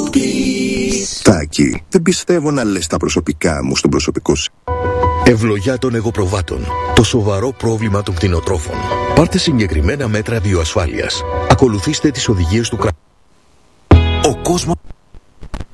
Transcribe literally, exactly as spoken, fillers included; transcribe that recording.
Τάκη, δεν πιστεύω να λες τα προσωπικά μου στον προσωπικό σου. Ευλογιά των εγωπροβάτων. Το σοβαρό πρόβλημα των κτηνοτρόφων. Πάρτε συγκεκριμένα μέτρα βιοασφάλειας. Ακολουθήστε τις οδηγίες του κράτους. Ο κόσμος